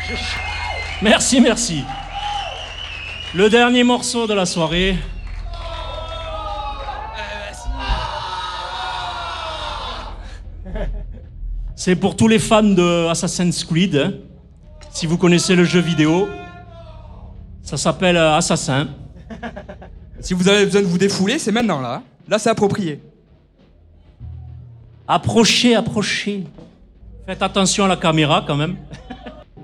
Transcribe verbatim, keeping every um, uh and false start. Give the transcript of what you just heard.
Merci, merci. Le dernier morceau de la soirée. C'est pour tous les fans de Assassin's Creed. Hein. Si vous connaissez le jeu vidéo, ça s'appelle Assassin. Si vous avez besoin de vous défouler, c'est maintenant là. Là, c'est approprié. Approchez, approchez. Faites attention à la caméra quand même.